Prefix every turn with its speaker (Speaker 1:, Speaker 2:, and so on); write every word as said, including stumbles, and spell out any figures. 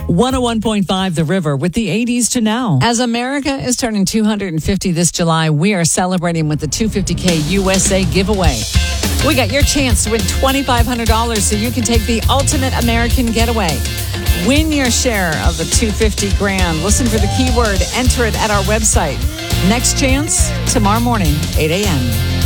Speaker 1: one oh one point five The River with the eighties to now. As America is turning two hundred fifty this July, we are celebrating with the two hundred fifty K U S A giveaway. We got your chance to win twenty-five hundred dollars so you can take the ultimate American getaway. Win your share of the two hundred fifty grand. Listen for the keyword, enter it at our website. Next chance tomorrow morning, eight a.m.